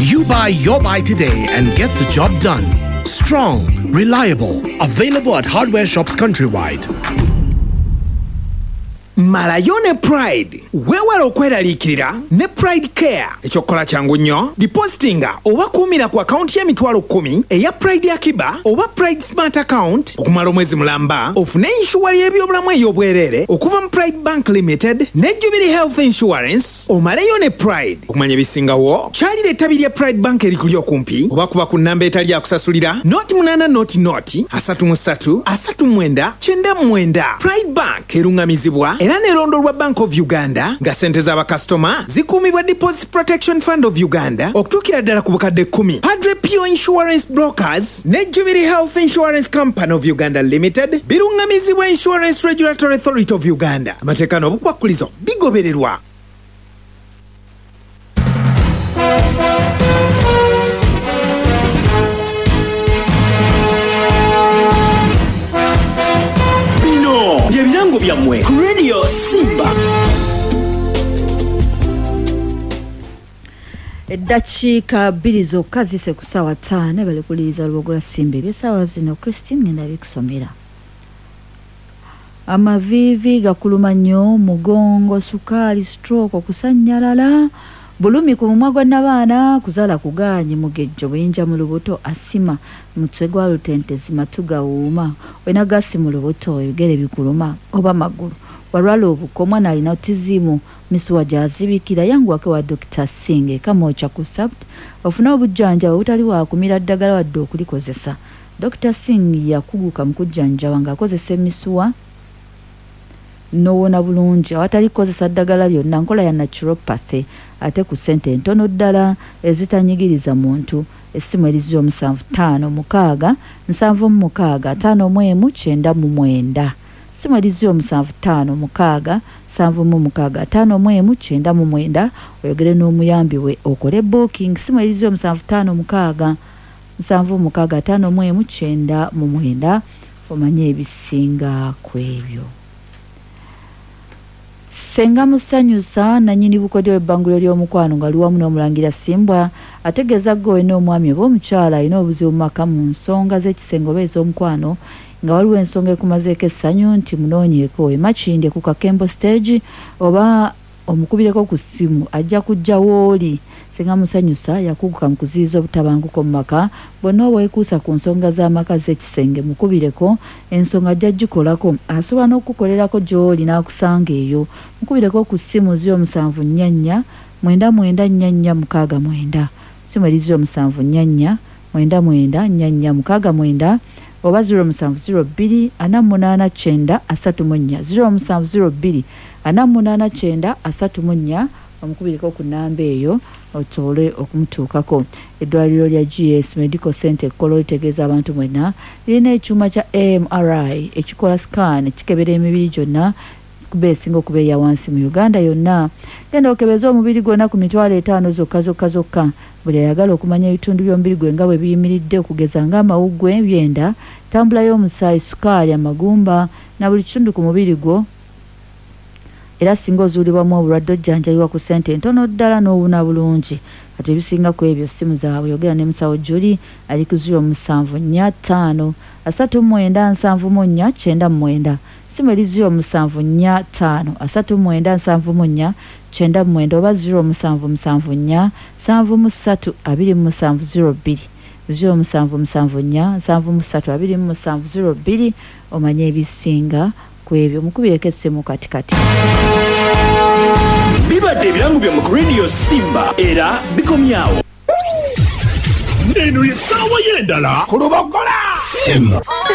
You buy your buy today and get the job done. Strong, reliable, available at hardware shops countrywide. Malayo ne Pride. Weewala okweraliikirira ne Pride Care. Ekyokukola kyangu nnyo. Depositinga oba kuumira ku akaunti y'emitwalo 10 eya Pride Akiba oba Pride Smart Account okumala omwezi mulamba ofune inshuwali y'ebyobulamu ey'obwereere okuva mu Pride Bank Limited ne Jubilee Health Insurance omaleyo ne Pride. Okumanya ebisingawo kyalira ettabi lya Pride Bank erikuli okumpi oba kuba ku nnamba etali yakusasulira noti 8 33 39. Pride Bank erungamizibwa era nerondolwa Bank of Uganda nga sente z'abakasitoma zikuumibwa Deposit Protection Fund of Uganda okutuukira ddala ku bukadde 10. Padre Pio Insurance Brokers ne Jubilee Health Insurance Company of Uganda Limited birungamizibwa Insurance Regulatory Authority of Uganda. Amateeka n'obukwakkulizo bigobererwa. Ebirango byammwe ku Radio Simba. Eddakiika 2 zokka zise ku ssaawa 5 bali kuliriza Lubogola Simba eby'essaawa zino. Christine ngenda bikusomera. Amaviivi gakuluma nnyo, mugongo, sukaali, stroke, okusannyalala, bulumi ku mumwa gwa nabaana, kuzaala kugaanye, mugejjo, buyinja mu lubuto, asima, mutwe gwa lutentezi, matu gawuuma, wena gasi mu lubuto, ebigere bikuluma oba magulu, walwala obuko, omwana alina otizimu, misuwa gy'azibikira, yanguwake wa Dr. Singh Kamoocha ku Sabt ofune obujjanjabi obutali waakumira ddagala wadde okulikozesa. Dr. Singh yakuguka mu kujjanjaba ng'akozesa emisuwa n'owona bulungi awatali kukozesa ddagala lyonna, nkola ya naturopathy ate ku ssente ntono ddala ezitanyigiriza muntu. Essimu eriziro 75 76 51 Simu eriziro 75 51 oyogere n'omuyambi we okole booking. Simu eriziro 75 51 omanye ebisinga ku ebyo. Senga musanyusa nanyini bukodyo ebbangulo ly'omukwano nga luwamu n'omulangira Simbwa ategeeza gwe n'omwami oba omukyala alina obuzibu maka mu nsonga z'ekisengo oba ez'omukwano nga waliwo ensonga ekumazeeko essanyu nti munoonyeeko emakinde ku kakembo stage oba omukubireko ku ssimu ajja kujja wooli. Senga musanyusa yakuguka mu kuziyiza obutabanguko mu maka bonna obwekuusa ku nsonga z'amaka z'ekisenge mukubireko ensonga ajja gikolako asobola n'okukolerako gy'oli n'akusanga eyo. Mukubireko ku ssimu 07 99 simu eriziro 7 99 oba 0702 48 0702 48 omukubireko ku namba eyo otole okumutuukako. Eddwaliro lya GS Medical Center ekkolo litegeeza abantu mwenna lirina ekyuma kya MRI ekikola scan ekikebera emibiri gyonna kuba esinga okuba eya wansi mu Uganda yonna. Genda okebeza omubiri gwonna ku mitwalo 5 zokka. Buli ayagala okumanya ebitundu by'omubiri gwe nga bwe biyimiridde okugeza ng'amawuggwe, ebyenda, tambula y'omusaayi, sukaali, amagumba na buli kitundu ku mubiri gwo. Era singa ozuulibwamu obulwadde ojjanjabibwa ku ssente ntono ddala n'owuna bulungi. Kati ebisinga ku ebyo ssimu zaabwe yogera ne musawo Julie ali ku 0745 39 simu eri 0745 39 oba 0774 73 0774 omanye ebisinga ku ebyo. Mukubireko essimu katikati. Bibadde ebirango byammwe ku Radio Simba era bikomyawo. Eno ye ssaawa y'endala ku Lubogola Simba.